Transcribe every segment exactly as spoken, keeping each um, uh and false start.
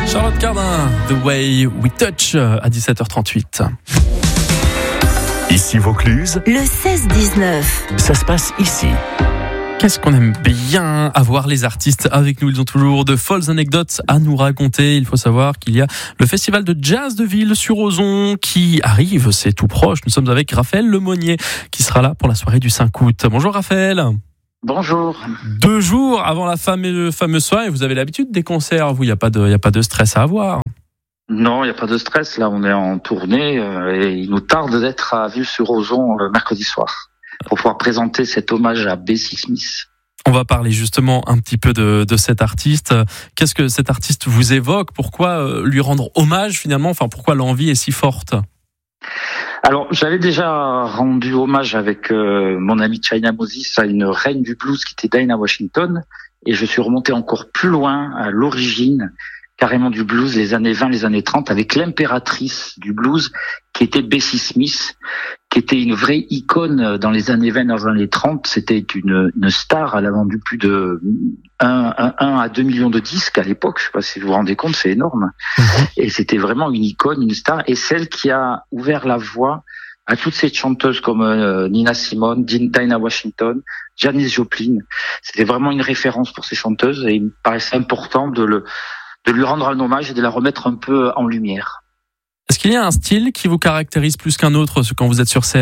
Charlotte Cardin, The Way We Touch à dix-sept heures trente-huit. Ici Vaucluse, le seize dix-neuf. Ça se passe ici. Qu'est-ce qu'on aime bien avoir les artistes avec nous. Ils ont toujours de folles anecdotes à nous raconter. Il faut savoir qu'il y a le festival de jazz de Ville sur Ozon qui arrive, c'est tout proche. Nous sommes avec Raphaël Lemonnier qui sera là pour la soirée du cinq août. Bonjour Raphaël. Bonjour. Deux jours avant la fameuse, fameuse soirée, vous avez l'habitude des concerts, vous, il n'y a pas de, il n'y a pas de stress à avoir. Non, il n'y a pas de stress. Là, on est en tournée euh, et il nous tarde d'être à Ville-sur-Ozon euh, mercredi soir pour pouvoir présenter cet hommage à Bessie Smith. On va parler justement un petit peu de, de cet artiste. Qu'est-ce que cet artiste vous évoque ? Pourquoi lui rendre hommage finalement ? Enfin, pourquoi l'envie est si forte ? Alors, j'avais déjà rendu hommage avec euh, mon ami China Moses à une reine du blues qui était Dinah Washington, et je suis remonté encore plus loin à l'origine carrément du blues, les années vingt, les années trente, avec l'impératrice du blues qui était Bessie Smith, qui était une vraie icône dans les années vingt, dans les années trente. C'était une, une star, elle a vendu plus de un à deux millions de disques à l'époque, je sais pas si vous vous rendez compte, c'est énorme. Mmh. Et c'était vraiment une icône, une star, et celle qui a ouvert la voie à toutes ces chanteuses comme euh, Nina Simone, Dinah Washington, Janis Joplin. C'était vraiment une référence pour ces chanteuses, et il me paraissait important de le de lui rendre un hommage et de la remettre un peu en lumière. Est-ce qu'il y a un style qui vous caractérise plus qu'un autre quand vous êtes sur scène ?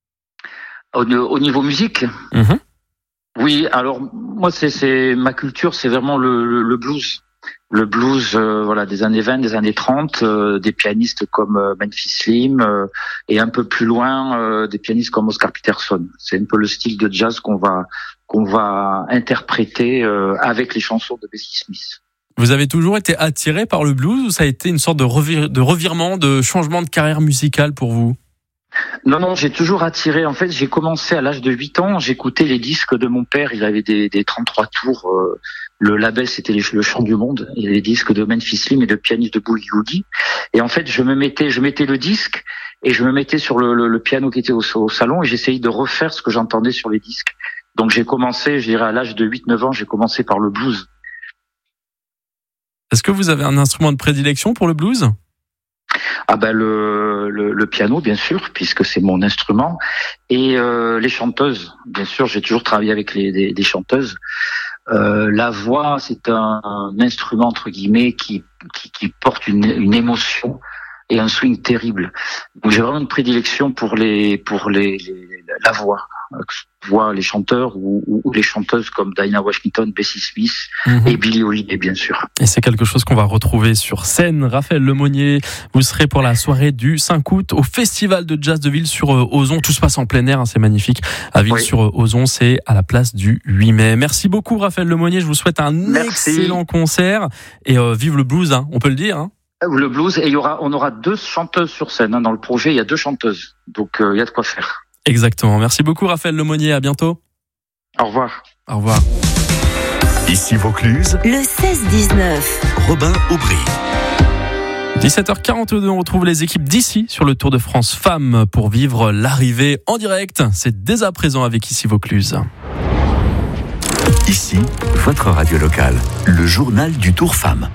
Au, au niveau musique ? Mmh. Oui, alors moi c'est, c'est ma culture, c'est vraiment le, le, le blues. Le blues, euh, voilà, des années vingt, des années trente, euh, des pianistes comme euh, Memphis Slim, euh, et un peu plus loin euh, des pianistes comme Oscar Peterson. C'est un peu le style de jazz qu'on va qu'on va interpréter euh, avec les chansons de Bessie Smith. Vous avez toujours été attiré par le blues ou ça a été une sorte de, revir- de revirement, de changement de carrière musicale pour vous ? Non, non, j'ai toujours attiré. En fait, j'ai commencé à l'âge de huit ans, j'écoutais les disques de mon père, il avait des, des trente-trois tours, euh, le label c'était les, le Chant du Monde, et les disques de Memphis Slim et de pianiste de Boogie Woogie. Et en fait, je me mettais, je mettais le disque et je me mettais sur le, le, le piano qui était au, au salon et j'essayais de refaire ce que j'entendais sur les disques. Donc j'ai commencé, je dirais à l'âge de huit neuf ans, j'ai commencé par le blues. Est-ce que vous avez un instrument de prédilection pour le blues ? Ah ben le, le le piano bien sûr puisque c'est mon instrument, et euh, les chanteuses bien sûr, j'ai toujours travaillé avec les des, des chanteuses. Euh, la voix c'est un, un instrument entre guillemets qui qui, qui porte une, une émotion et un swing terrible. Donc j'ai vraiment une prédilection pour les pour les, les la voix. Voix les chanteurs ou, ou, ou les chanteuses comme Dinah Washington, Bessie Smith mmh. et Billie Holiday bien sûr. Et c'est quelque chose qu'on va retrouver sur scène. Raphaël Lemonnier, vous serez pour la soirée du cinq août au festival de jazz de Ville sur Ozon. Tout se passe en plein air, hein, c'est magnifique. À Ville oui. sur Ozon, c'est à la place du huit mai. Merci beaucoup Raphaël Lemonnier, je vous souhaite un Merci. excellent concert et euh, vive le blues, hein, on peut le dire. Hein. Le blues, et il y aura, on aura deux chanteuses sur scène hein, dans le projet. Il y a deux chanteuses, donc euh, il y a de quoi faire. Exactement. Merci beaucoup Raphaël Lemonnier. À bientôt. Au revoir. Au revoir. Ici Vaucluse, le seize dix-neuf. Robin Aubry. dix-sept heures quarante-deux, on retrouve les équipes d'ici sur le Tour de France Femmes pour vivre l'arrivée en direct. C'est dès à présent avec Ici Vaucluse. Ici, votre radio locale, le journal du Tour Femmes.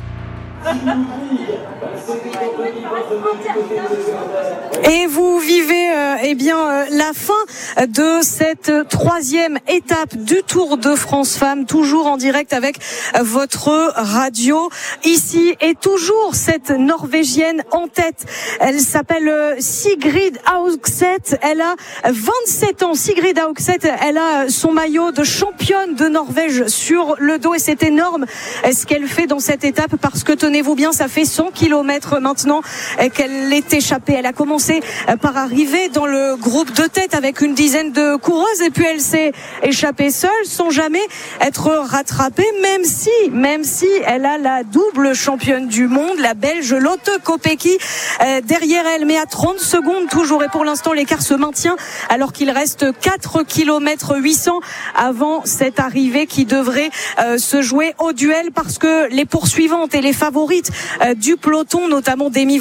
Et vous vivez euh, eh bien euh, la fin de cette troisième étape du Tour de France Femmes, toujours en direct avec votre radio. Ici est toujours cette Norvégienne en tête. Elle s'appelle Sigrid Augseth. Elle a vingt-sept ans. Sigrid Augseth, elle a son maillot de championne de Norvège sur le dos et c'est énorme ce qu'elle fait dans cette étape parce que tenez-vous bien, ça fait cent kilomètres maintenant qu'elle est échappée. Elle a commencé par arriver dans le groupe de tête avec une dizaine de coureuses et puis elle s'est échappée seule sans jamais être rattrapée, même si, même si elle a la double championne du monde, la Belge Lotte Kopecky euh, derrière elle, mais à trente secondes toujours, et pour l'instant l'écart se maintient alors qu'il reste quatre kilomètres huit cents avant cette arrivée qui devrait euh, se jouer au duel parce que les poursuivantes et les favorites euh, du peloton, notamment Demi Vollering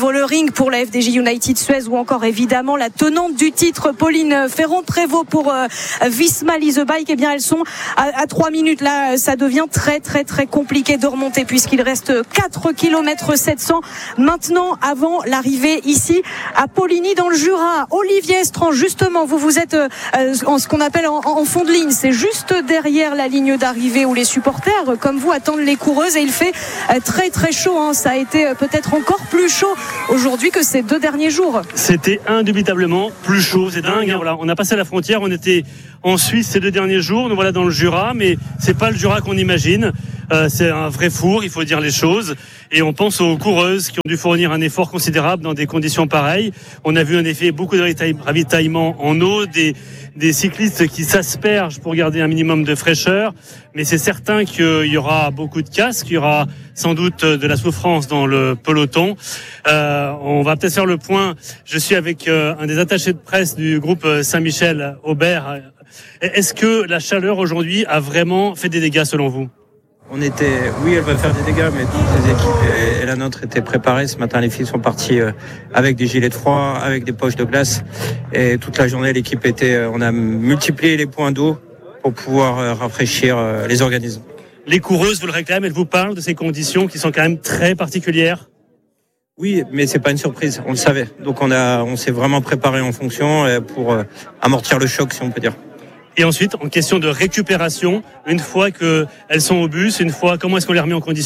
Demi-Vollering pour la F D J United Suez ou encore évidemment la tenante du titre Pauline Ferrand-Prévot pour euh, Visma Lease Bike. Eh bien, elles sont à, à trois minutes. Là, ça devient très très très compliqué de remonter puisqu'il reste quatre kilomètres sept cents maintenant avant l'arrivée ici à Poligny dans le Jura. Olivier Estran, justement, vous vous êtes euh, en ce qu'on appelle en, en fond de ligne. C'est juste derrière la ligne d'arrivée où les supporters, comme vous, attendent les coureuses et il fait euh, très très chaud. Hein. Ça a été euh, peut-être encore plus chaud aujourd'hui que ces deux derniers jours. C'était indubitablement plus chaud. C'est dingue. Hein, voilà. On a passé la frontière. On était en Suisse ces deux derniers jours. Nous voilà dans le Jura, mais c'est pas le Jura qu'on imagine. Euh, c'est un vrai four, il faut dire les choses. Et on pense aux coureuses qui ont dû fournir un effort considérable dans des conditions pareilles. On a vu en effet beaucoup de ravitaillement en eau, des, des cyclistes qui s'aspergent pour garder un minimum de fraîcheur. Mais c'est certain qu'il y aura beaucoup de casques, il y aura sans doute de la souffrance dans le peloton. Euh, on va peut-être faire le point. Je suis avec euh, un des attachés de presse du groupe Saint-Michel, Aubert. Est-ce que la chaleur aujourd'hui a vraiment fait des dégâts selon vous ? On était, oui, elle va faire des dégâts, mais toutes les équipes et la nôtre étaient préparées. Ce matin, les filles sont parties avec des gilets de froid, avec des poches de glace. Et toute la journée, l'équipe était, on a multiplié les points d'eau pour pouvoir rafraîchir les organismes. Les coureuses vous le réclament, elles vous parlent de ces conditions qui sont quand même très particulières. Oui, mais c'est pas une surprise, on le savait. Donc on a, on s'est vraiment préparé en fonction pour amortir le choc, si on peut dire. Et ensuite, en question de récupération, une fois qu'elles sont au bus, une fois, comment est-ce qu'on les remet en condition ?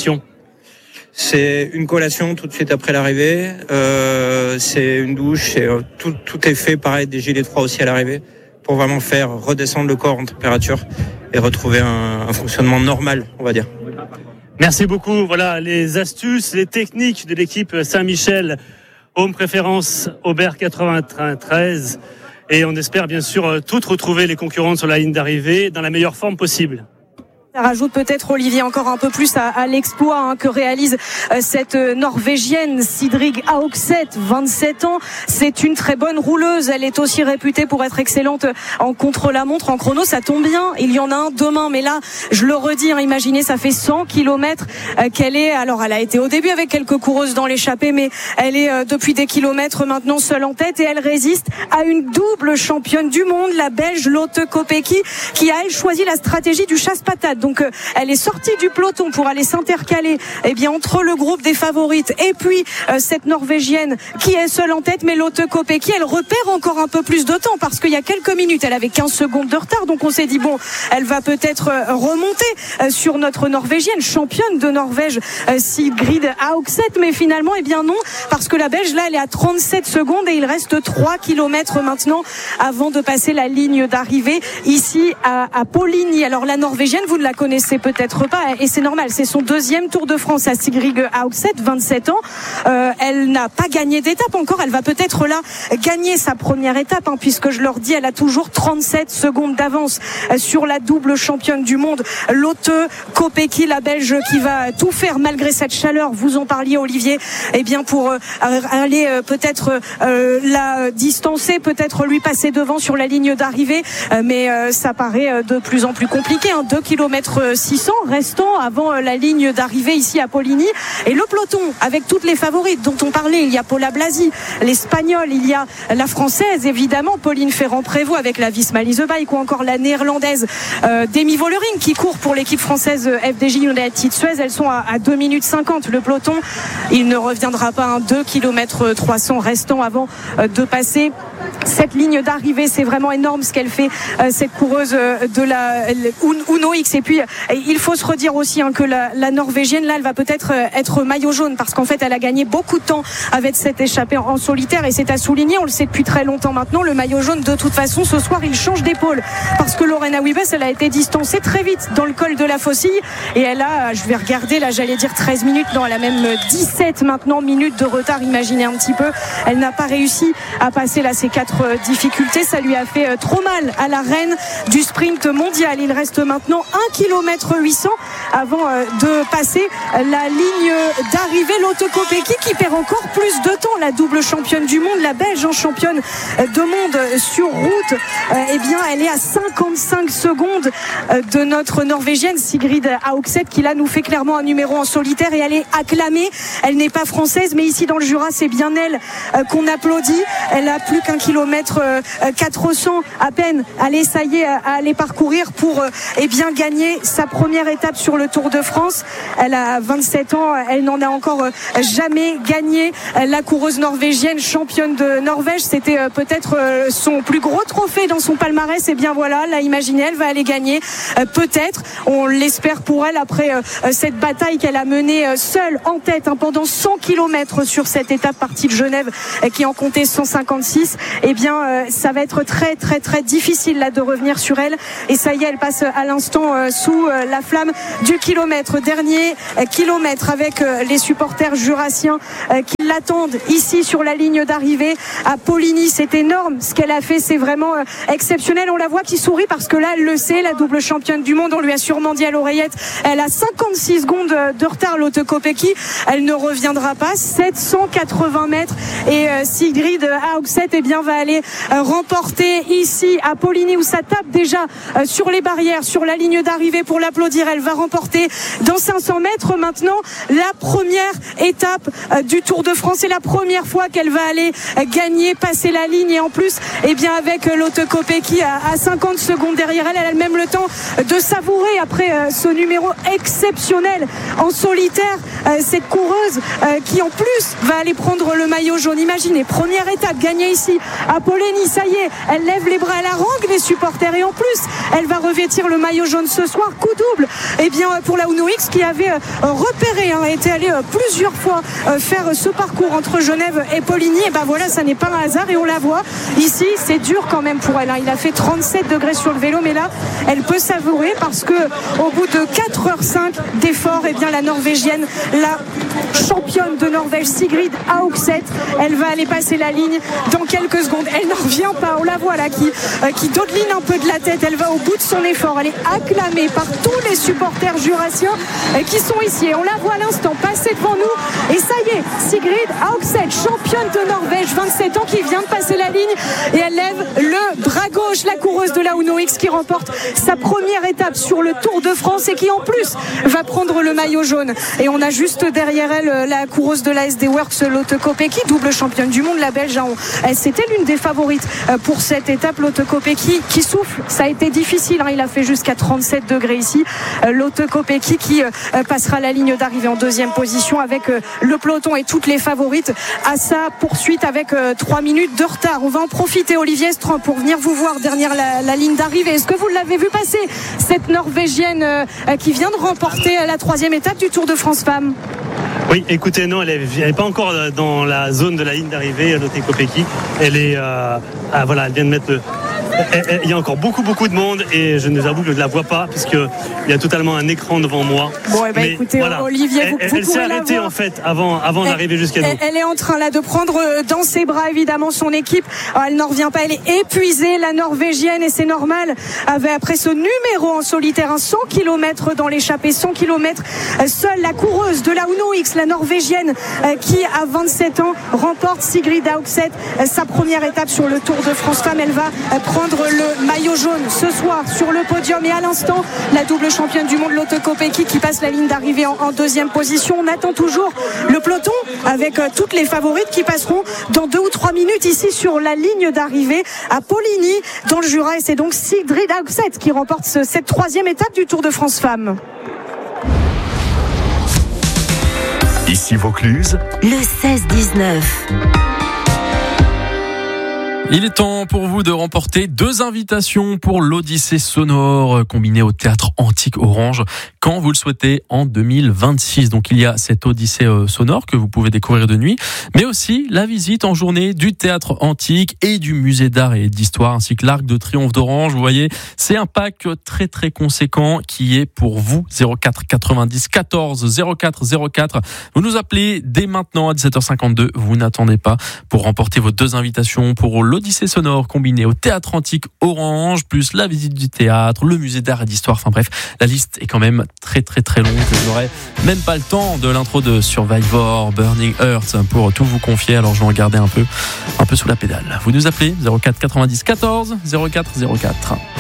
C'est une collation tout de suite après l'arrivée, euh, c'est une douche, c'est, tout, tout est fait, pareil, des gilets de froid aussi à l'arrivée, pour vraiment faire redescendre le corps en température et retrouver un, un fonctionnement normal, on va dire. Merci beaucoup. Voilà les astuces, les techniques de l'équipe Saint-Michel, Home Préférence Aubert quatre-vingt-treize. Et on espère bien sûr toutes retrouver les concurrentes sur la ligne d'arrivée dans la meilleure forme possible. Ça rajoute peut-être, Olivier, encore un peu plus à, à l'exploit hein, que réalise euh, cette euh, Norvégienne Sidrig Haugset, vingt-sept ans. C'est une très bonne rouleuse. Elle est aussi réputée pour être excellente en contre-la-montre, en chrono. Ça tombe bien, il y en a un demain. Mais là, je le redis, hein, imaginez, ça fait cent kilomètres euh, qu'elle est. Alors, elle a été au début avec quelques coureuses dans l'échappée, mais elle est euh, depuis des kilomètres maintenant seule en tête et elle résiste à une double championne du monde, la Belge Lotte Kopecky, qui a, elle, choisi la stratégie du chasse-patate. Donc euh, elle est sortie du peloton pour aller s'intercaler eh bien entre le groupe des favorites et puis euh, cette Norvégienne qui est seule en tête. Mais Lotte Kopecky, elle repère encore un peu plus de temps parce qu'il y a quelques minutes elle avait quinze secondes de retard, donc on s'est dit bon, elle va peut-être euh, remonter euh, sur notre Norvégienne championne de Norvège euh, Sigrid Haugset, mais finalement eh bien non, parce que la Belge là elle est à trente-sept secondes et il reste trois kilomètres maintenant avant de passer la ligne d'arrivée ici à, à Poligny. Alors la Norvégienne, vous ne la connaissez peut-être pas et c'est normal, c'est son deuxième Tour de France à Sigrid Haugset, vingt-sept ans. Euh, elle n'a pas gagné d'étape encore, elle va peut-être là gagner sa première étape hein, puisque je leur dis elle a toujours trente-sept secondes d'avance sur la double championne du monde Lotte Kopecky, la Belge qui va tout faire malgré cette chaleur. Vous en parliez, Olivier, eh bien pour euh, aller euh, peut-être euh, la distancer, peut-être lui passer devant sur la ligne d'arrivée, euh, mais euh, ça paraît euh, de plus en plus compliqué hein. deux kilomètres six cents restant avant la ligne d'arrivée ici à Poligny. Et le peloton avec toutes les favorites dont on parlait, il y a Paula Blasi, l'Espagnole, il y a la Française évidemment, Pauline Ferrand-Prévot avec la Visma Lease Bike ou encore la Néerlandaise euh, Demi-Vollering qui court pour l'équipe française F D J United Suez. Elles sont à, à deux minutes cinquante. Le peloton, il ne reviendra pas à deux kilomètres trois cents restant avant euh, de passer cette ligne d'arrivée. C'est vraiment énorme ce qu'elle fait euh, cette coureuse euh, de la Uno X. Et puis il faut se redire aussi hein, que la, la Norvégienne là elle va peut-être euh, être maillot jaune parce qu'en fait elle a gagné beaucoup de temps avec cette échappée en, en solitaire et c'est à souligner, on le sait depuis très longtemps maintenant, le maillot jaune de toute façon ce soir il change d'épaule parce que Lorena Wiebes elle a été distancée très vite dans le col de la Faucille et elle a, je vais regarder là, j'allais dire treize minutes, non elle a même dix-sept maintenant minutes de retard, imaginez un petit peu. Elle n'a pas réussi à passer là ces quatre difficultés, ça lui a fait trop mal à la reine du sprint mondial. Il reste maintenant un kilomètres huit cents avant de passer la ligne d'arrivée. Lotte Kopecky qui perd encore plus de temps, la double championne du monde, la Belge en championne de monde sur route, eh bien elle est à cinquante-cinq secondes de notre Norvégienne Sigrid Haugset qui là nous fait clairement un numéro en solitaire et elle est acclamée. Elle n'est pas française mais ici dans le Jura c'est bien elle qu'on applaudit. Elle a plus qu'un kilomètre quatre cents à peine. Allez, ça y est, à aller parcourir pour eh bien gagner sa première étape sur le Tour de France. Elle a vingt-sept ans, elle n'en a encore jamais gagné. La coureuse norvégienne championne de Norvège, c'était peut-être son plus gros trophée dans son palmarès. Et bien voilà, là imaginez, elle va aller gagner peut-être, on l'espère pour elle après cette bataille qu'elle a menée seule en tête hein, pendant cent kilomètres sur cette étape partie de Genève qui en comptait cent cinquante-six. Et bien ça va être très très très difficile là de revenir sur elle et ça y est, elle passe à l'instant sous la flamme du kilomètre, dernier kilomètre avec les supporters jurassiens qui l'attendent ici sur la ligne d'arrivée à Poligny. C'est énorme ce qu'elle a fait, c'est vraiment exceptionnel. On la voit qui sourit parce que là elle le sait, la double championne du monde, on lui a sûrement dit à l'oreillette, elle a cinquante-six secondes de retard Lotte Kopecky, elle ne reviendra pas. Sept cent quatre-vingts mètres et Sigrid Haugset eh bien va aller remporter ici à Poligny où ça tape déjà sur les barrières, sur la ligne d'arrivée pour l'applaudir. Elle va remporter dans cinq cents mètres maintenant la première étape du Tour de France. C'est la première fois qu'elle va aller gagner, passer la ligne et en plus eh bien avec Lotte Kopecky à cinquante secondes derrière elle, elle a même le temps de savourer après ce numéro exceptionnel en solitaire cette coureuse qui en plus va aller prendre le maillot jaune. Imaginez, première étape gagnée ici à Poligny, ça y est, elle lève les bras à la harangue les supporters et en plus elle va revêtir le maillot jaune ce soir, coup double et eh bien pour la Uno X qui avait repéré, hein, était allée plusieurs fois faire ce parcours entre Genève et Poligny. Et ben voilà, ça n'est pas un hasard et on la voit ici, c'est dur quand même pour elle, hein. Il a fait trente-sept degrés sur le vélo mais là elle peut savourer parce que au bout de quatre heures cinq d'effort, et eh bien la Norvégienne, la championne de Norvège Sigrid Haugset, elle va aller passer la ligne dans quelques secondes. Elle n'en revient pas, on la voit là qui, euh, qui dodeline un peu de la tête, elle va au bout de son effort, elle est acclamée par tous les supporters jurassiens euh, qui sont ici et on la voit à l'instant passer devant nous et ça y est, Sigrid Haugset, championne de Norvège, vingt-sept ans, qui vient de passer la ligne et elle lève le bras gauche, la coureuse de la Uno X qui remporte sa première étape sur le Tour de France et qui en plus va prendre le maillot jaune. Et on a juste derrière elle la coureuse de la S D Works, Lotte Kopecky, double championne du monde, la Belge. C'était l'une des favorites pour cette étape. Lotte Kopecky qui souffle, ça a été difficile, hein. Il a fait jusqu'à trente-sept degrés ici. Lotte Kopecky qui passera la ligne d'arrivée en deuxième position avec le peloton et toutes les favorites à sa poursuite avec trois minutes de retard. On va en profiter, Olivier Stran, pour venir vous voir derrière la, la ligne d'arrivée. Est-ce que vous l'avez vu passer, cette Norvégienne euh, qui vient de remporter la troisième étape du Tour de France Femmes? Oui, écoutez, non, elle n'est pas encore dans la zone de la ligne d'arrivée, Lotte Kopecky. Elle est, euh, ah, voilà, elle vient de mettre le... Il y a encore beaucoup beaucoup de monde et je ne vous avoue que je ne la vois pas puisqu'il y a totalement un écran devant moi. Bon, eh ben, mais écoutez, voilà, Olivier, vous, elle, vous elle s'est arrêtée en fait avant, avant elle, d'arriver jusqu'à nous. Elle est en train là de prendre dans ses bras évidemment son équipe. Alors, elle n'en revient pas, elle est épuisée, la Norvégienne, et c'est normal. Après ce numéro en solitaire, cent kilomètres dans l'échappée, cent kilomètres, seule la coureuse de la Uno X, la Norvégienne, qui à vingt-sept ans remporte, Sigrid Haugset, sa première étape sur le Tour de France Femmes. Elle va prendre le maillot jaune ce soir sur le podium et à l'instant la double championne du monde Lotte Kopecky qui passe la ligne d'arrivée en, en deuxième position. On attend toujours le peloton avec euh, toutes les favorites qui passeront dans deux ou trois minutes ici sur la ligne d'arrivée à Poligny dans le Jura et c'est donc Sigrid Haugset qui remporte ce, cette troisième étape du Tour de France Femmes. Ici Vaucluse, le seize dix-neuf. Il est temps pour vous de remporter deux invitations pour l'Odyssée sonore combinée au Théâtre Antique Orange quand vous le souhaitez en deux mille vingt-six. Donc il y a cette Odyssée sonore que vous pouvez découvrir de nuit, mais aussi la visite en journée du Théâtre Antique et du Musée d'Art et d'Histoire ainsi que l'Arc de Triomphe d'Orange. Vous voyez, c'est un pack très très conséquent qui est pour vous. Zéro quatre quatre-vingt-dix quatorze zéro quatre zéro quatre. Vous nous appelez dès maintenant à dix-sept heures cinquante-deux. Vous n'attendez pas pour remporter vos deux invitations pour l'Odyssée odyssée sonore combinée au théâtre antique Orange, plus la visite du théâtre, le musée d'art et d'histoire. Enfin bref, la liste est quand même très très très longue. Je n'aurai même pas le temps de l'intro de Survivor, Burning Earth pour tout vous confier. Alors je vais en garder un peu, un peu sous la pédale. Vous nous appelez zéro quatre quatre-vingt-dix quatorze zéro quatre zéro quatre.